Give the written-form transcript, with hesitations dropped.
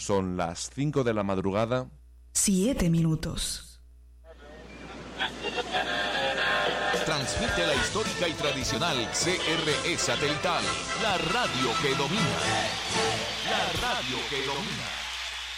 Son las 5 de la madrugada. 7 minutos. Transmite la histórica y tradicional CRE satelital, la radio que domina. La radio que domina.